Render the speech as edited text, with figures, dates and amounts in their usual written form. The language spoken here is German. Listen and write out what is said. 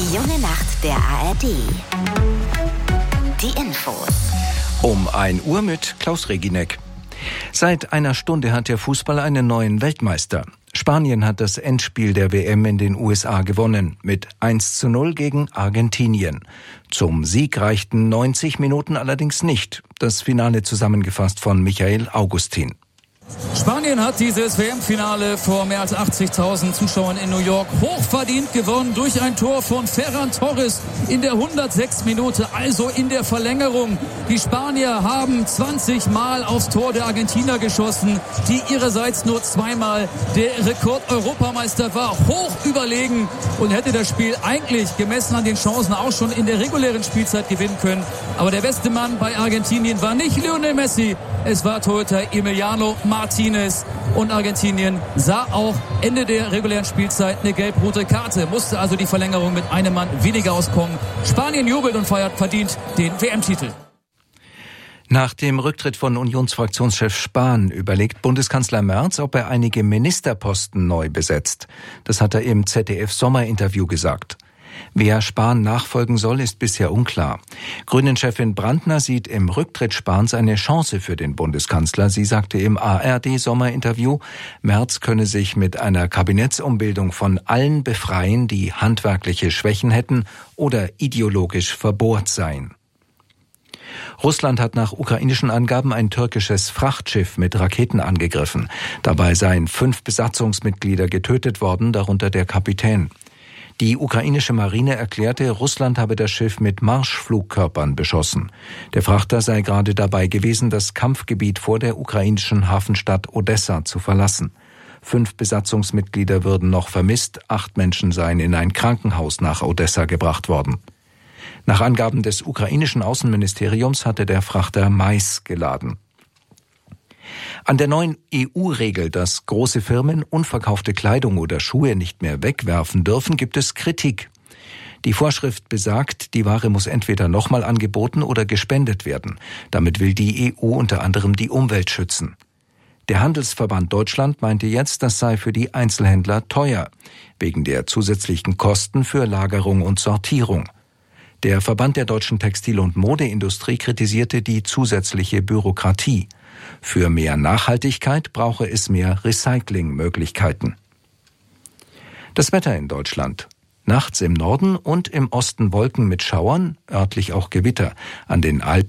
Die junge Nacht der ARD. Die Infos. Um 1 Uhr mit Klaus Reginek. Seit einer Stunde hat der Fußball einen neuen Weltmeister. Spanien hat das Endspiel der WM in den USA gewonnen, mit 1:0 gegen Argentinien. Zum Sieg reichten 90 Minuten allerdings nicht. Das Finale zusammengefasst von Michael Augustin. Spanien hat dieses WM-Finale vor mehr als 80.000 Zuschauern in New York hochverdient gewonnen durch ein Tor von Ferran Torres in der 106. Minute, also in der Verlängerung. Die Spanier haben 20 Mal aufs Tor der Argentinier geschossen, die ihrerseits nur 2-mal. Der Rekord-Europameister war hoch überlegen und hätte das Spiel eigentlich gemessen an den Chancen auch schon in der regulären Spielzeit gewinnen können. Aber der beste Mann bei Argentinien war nicht Lionel Messi, es war Torhüter Emiliano Martinez. Und Argentinien sah auch Ende der regulären Spielzeit eine gelb-rote Karte, musste also die Verlängerung mit einem Mann weniger auskommen. Spanien jubelt und feiert verdient den WM-Titel. Nach dem Rücktritt von Unionsfraktionschef Spahn überlegt Bundeskanzler Merz, ob er einige Ministerposten neu besetzt. Das hat er im ZDF-Sommerinterview gesagt. Wer Spahn nachfolgen soll, ist bisher unklar. Grünen-Chefin Brandner sieht im Rücktritt Spahns eine Chance für den Bundeskanzler. Sie sagte im ARD-Sommerinterview, Merz könne sich mit einer Kabinettsumbildung von allen befreien, die handwerkliche Schwächen hätten oder ideologisch verbohrt seien. Russland hat nach ukrainischen Angaben ein türkisches Frachtschiff mit Raketen angegriffen. Dabei seien 5 Besatzungsmitglieder getötet worden, darunter der Kapitän. Die ukrainische Marine erklärte, Russland habe das Schiff mit Marschflugkörpern beschossen. Der Frachter sei gerade dabei gewesen, das Kampfgebiet vor der ukrainischen Hafenstadt Odessa zu verlassen. 5 Besatzungsmitglieder würden noch vermisst, 8 Menschen seien in ein Krankenhaus nach Odessa gebracht worden. Nach Angaben des ukrainischen Außenministeriums hatte der Frachter Mais geladen. An der neuen EU-Regel, dass große Firmen unverkaufte Kleidung oder Schuhe nicht mehr wegwerfen dürfen, gibt es Kritik. Die Vorschrift besagt, die Ware muss entweder nochmal angeboten oder gespendet werden. Damit will die EU unter anderem die Umwelt schützen. Der Handelsverband Deutschland meinte jetzt, das sei für die Einzelhändler teuer, wegen der zusätzlichen Kosten für Lagerung und Sortierung. Der Verband der deutschen Textil- und Modeindustrie kritisierte die zusätzliche Bürokratie. Für mehr Nachhaltigkeit brauche es mehr Recyclingmöglichkeiten. Das Wetter in Deutschland. Nachts im Norden und im Osten Wolken mit Schauern, örtlich auch Gewitter. An den Alpen